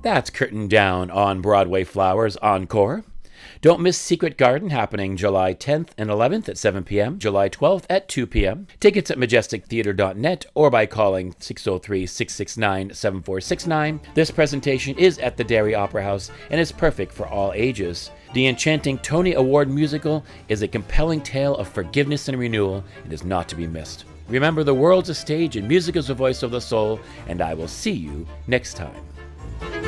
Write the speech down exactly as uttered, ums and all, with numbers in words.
That's Curtain Down on Broadway Flowers Encore. Don't miss Secret Garden, happening July tenth and eleventh at seven p.m., July twelfth at two p.m. Tickets at majestic theater dot net or by calling six oh three, six six nine, seven four six nine. This presentation is at the Derry Opera House and is perfect for all ages. The enchanting Tony Award musical is a compelling tale of forgiveness and renewal and is not to be missed. Remember, the world's a stage and music is the voice of the soul, and I will see you next time.